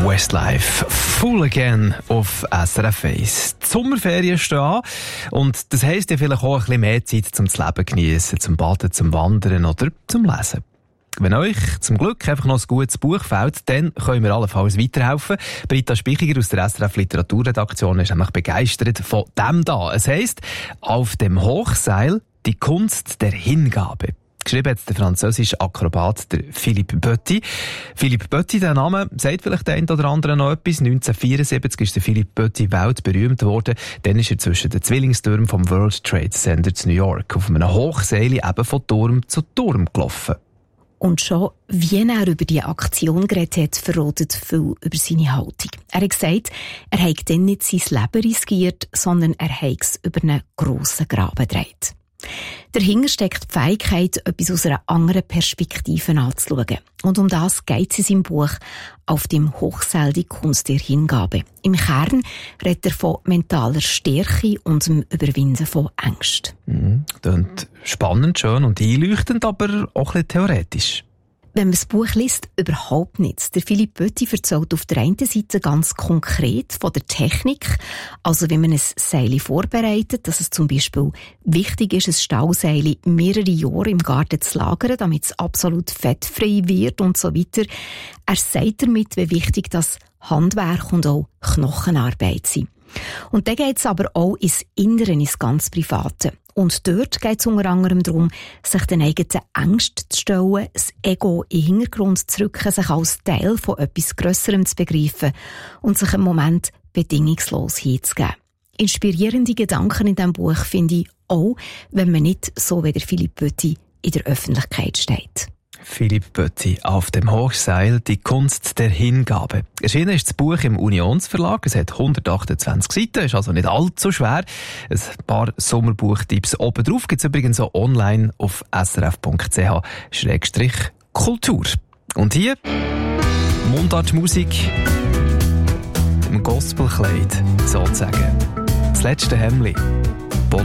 Westlife, Full Again auf SRF 1. Die Sommerferien stehen an und das heisst ja vielleicht auch ein bisschen mehr Zeit zum Leben geniessen, zum Baden, zum Wandern oder zum Lesen. Wenn euch zum Glück einfach noch ein gutes Buch fällt, dann können wir allenfalls weiterhelfen. Britta Spichiger aus der SRF Literaturredaktion ist nämlich begeistert von dem da. Es heisst, auf dem Hochseil, die Kunst der Hingabe. Geschrieben hat der französische Akrobat der Philippe Petit. Philippe Petit, der Name, sagt vielleicht der eine oder andere noch etwas. 1974 ist der Philippe Petit weltberühmt worden. Dann ist er zwischen den Zwillingstürmen vom World Trade Center zu New York auf einem Hochseil eben von Turm zu Turm gelaufen. Und schon, wie er über diese Aktion geredet hat, verratet viel über seine Haltung. Er hat gesagt, er habe dann nicht sein Leben riskiert, sondern er habe es über einen grossen Graben gedreht. Dahinter steckt die Fähigkeit, etwas aus einer anderen Perspektive anzuschauen. Und um das geht es in seinem Buch «Auf dem Hochseil die Kunst der Hingabe». Im Kern redet er von mentaler Stärke und dem Überwinden von Ängsten. Klingt spannend, schön und einleuchtend, aber auch ein bisschen theoretisch. Wenn man das Buch liest, überhaupt nichts. Der Philippe Petit erzählt auf der einen Seite ganz konkret von der Technik, also wie man ein Seil vorbereitet, dass es zum Beispiel wichtig ist, ein Stauseil mehrere Jahre im Garten zu lagern, damit es absolut fettfrei wird und so weiter. Er sagt damit, wie wichtig das Handwerk und auch Knochenarbeit sind. Und dann geht es aber auch ins Innere, ins ganz Private. Und dort geht es unter anderem darum, sich den eigenen Ängsten zu stellen, das Ego in den Hintergrund zu rücken, sich als Teil von etwas Grösserem zu begreifen und sich einen Moment bedingungslos hinzugeben. Inspirierende Gedanken in diesem Buch finde ich auch, wenn man nicht so wie der Philippe Petit in der Öffentlichkeit steht. Philippe Petit, auf dem Hochseil, die Kunst der Hingabe. Erschienen ist das Buch im Unionsverlag. Es hat 128 Seiten, ist also nicht allzu schwer. Ein paar Sommerbuchtipps oben drauf gibt es übrigens auch online auf srf.ch/kultur. Und hier Mundartmusik im Gospelkleid, sozusagen. Das letzte Hemli.